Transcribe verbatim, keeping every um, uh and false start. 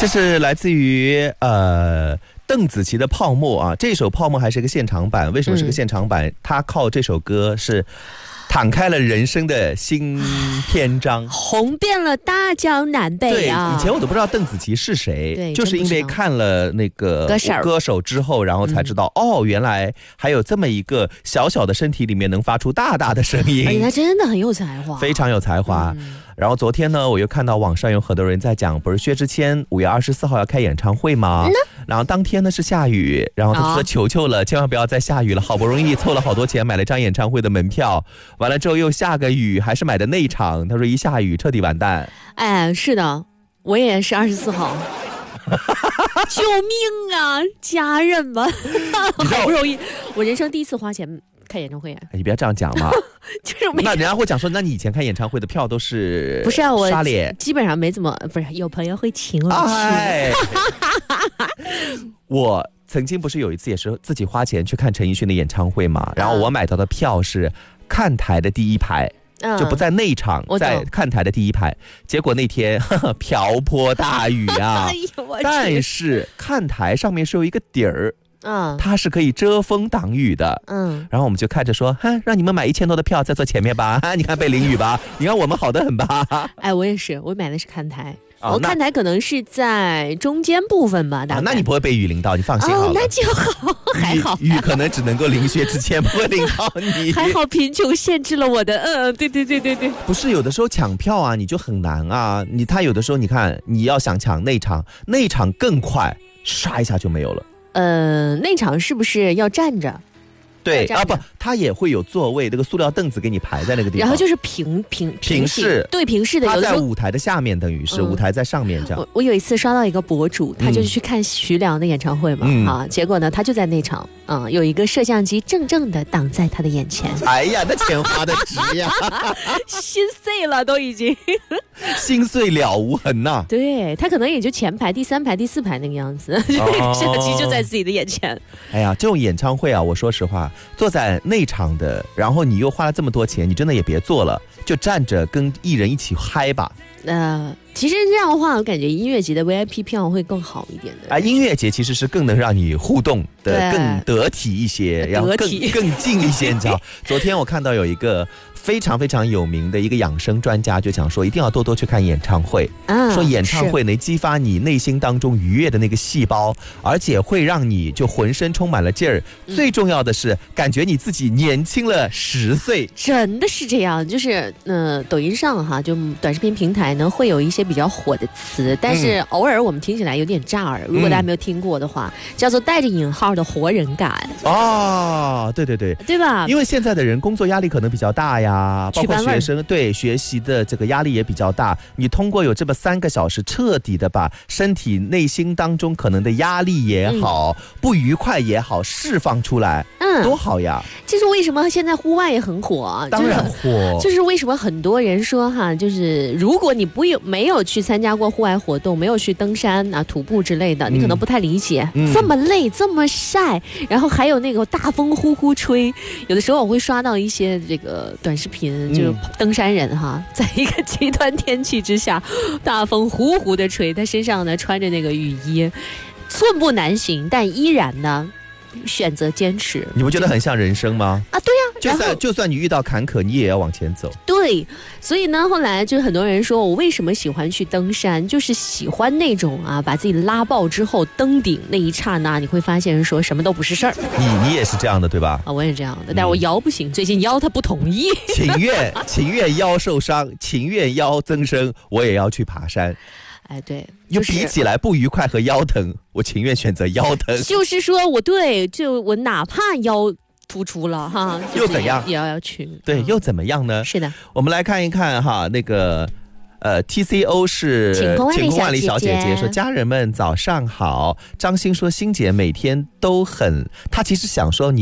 这是来自于呃邓紫棋的《泡沫》啊，这首《泡沫》还是一个现场版。为什么是个现场版？它、嗯、靠这首歌是敞开了人生的新篇章， 红遍了大江南北啊！ 对，以前我都不知道邓紫棋是谁，对，就是因为看了那个歌手歌手之后，然后才知道、嗯、哦，原来还有这么一个小小的身体里面能发出大大的声音， 而且他真的很有才华， 非常有才华。嗯，然后昨天呢，我又看到网上有很多人在讲，不是薛之谦五月二十四号要开演唱会吗？嗯、然后当天呢是下雨，然后他说求求了，哦、千万不要再下雨了，好不容易凑了好多钱买了张演唱会的门票，完了之后又下个雨，还是买的内场，他说一下雨彻底完蛋。 哎，是的，我也是二十四号。救命啊，家人们！好不容易，我人生第一次花钱看演唱会、啊哎、你不要这样讲嘛。 就是那人家会讲说，那你以前看演唱会的票都是不是啊？我刷脸， 基本上没怎么，不是有朋友会请我去。 哎、我曾经不是有一次也是自己花钱去看陈奕迅的演唱会嘛，然后我买到的票是看台的第一排。嗯、就不在内场，在看台的第一排。结果那天呵呵瓢泼大雨啊！哎、但是看台上面是有一个底儿，嗯，它是可以遮风挡雨的，嗯。然后我们就看着说，哼，让你们买一千多的票，再坐前面吧，你看被淋雨吧，你看我们好得很吧？ 哎，我也是，我买的是看台。我看台可能是在中间部分吧，大概、 啊、那你不会被雨淋到，你放心好了。 哦，那就好，还好。 雨, 雨可能只能够淋薛之谦，不会淋到你。 还好贫穷限制了我的，嗯，对对对对对。 不是有的时候抢票啊，你就很难啊。你他有的时候你看，你要想抢内场，内场更快，唰一下就没有了。 呃，内场是不是要站着？ 对啊，不，它也会有座位，那个塑料凳子给你排在那个地方， 然后就是平平平视， 对平视的。 它在舞台的下面，等于是、嗯、舞台在上面这样。 我我有一次刷到一个博主，他就是去看徐良的演唱会嘛，嗯、啊，结果呢，他就在内场，嗯，有一个摄像机正正的挡在他的眼前。 哎呀，那钱花的值呀， 心碎了都已经， 心碎了无痕呐、啊。 对，他可能也就前排、第三排、第四排那个样子，那个摄像机就在自己的眼前。 哎呀，这种演唱会啊，我说实话，坐在内场的，然后你又花了这么多钱，你真的也别做了，就站着跟艺人一起嗨吧。 呃，其实这样的话，我感觉音乐节的 V I P 票会更好一点的。 啊，音乐节其实是更能让你互动的，更得体一些，然后更更近一些，你知道？昨天我看到有一个非常非常有名的一个养生专家就讲说，一定要多多去看演唱会，啊、说演唱会能激发你内心当中愉悦的那个细胞，而且会让你就浑身充满了劲儿、嗯。最重要的是，感觉你自己年轻了十岁， 真的是这样。就是呃，抖音上哈，就短视频平台呢会有一些比较火的词，但是偶尔我们听起来有点炸耳。如果大家没有听过的话，嗯、叫做带着引号的活人感。 哦，对对对， 对吧？ 因为现在的人工作压力可能比较大呀。包括学生对学习的这个压力也比较大，你通过有这么三个小时，彻底的把身体内心当中可能的压力也好、嗯、不愉快也好释放出来，嗯，多好呀！这是为什么现在户外也很火， 当然火， 就是为什么很多人说哈，就是如果你不有没有去参加过户外活动，没有去登山啊、徒步之类的，你可能不太理解，嗯、这么累，这么晒，然后还有那个大风呼呼吹，有的时候我会刷到一些这个短视频，就是登山人哈，在一个极端天气之下，大风呼呼的吹，他身上呢穿着那个雨衣，寸步难行，但依然呢选择坚持。 你不觉得很像人生吗？ 啊，对呀、啊， 就算就算你遇到坎坷，你也要往前走。 对，所以呢，后来就很多人说我为什么喜欢去登山，就是喜欢那种啊，把自己拉爆之后登顶那一刹那，你会发现说什么都不是事儿。 你你也是这样的对吧？ 啊，我也是这样的，但是我腰不行，嗯、最近腰他不同意。 情愿情愿腰受伤，情愿腰增生，我也要去爬山。 哎，对， 就比起来不愉快和腰疼，我情愿选择腰疼。 就是说我对，就我哪怕腰突出了哈， 又怎样也要要去。 对，又怎么样呢？ 是的， 我们来看一看哈，那个。呃 ，T C O 是晴空万里小姐姐说，家人们早上好。张欣说，欣姐每天都很，她其实想说你。